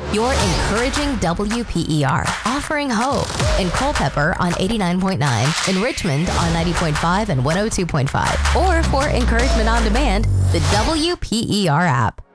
You're encouraging WPER, offering hope in Culpeper on 89.9, in Richmond on 90.5 and 102.5, or for encouragement on demand, the WPER app.